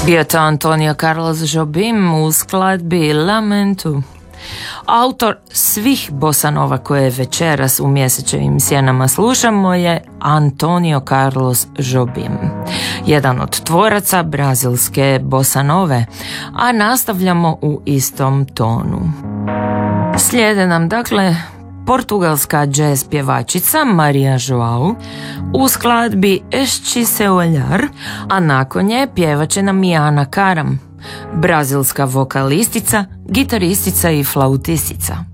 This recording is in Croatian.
Bio to Antonio Carlos Jobim u skladbi Lamentu. Autor svih bosanova koje večeras u Mjesečevim sjenama slušamo je Antonio Carlos Jobim, jedan od tvoraca brazilske bosanove, a nastavljamo u istom tonu. Slijede nam dakle portugalska jazz pjevačica Maria Joao u skladbi Este Seu Olhar, a nakon nje pjevat će nam i Ana Karam, brazilska vokalistica, gitaristica i flautistica.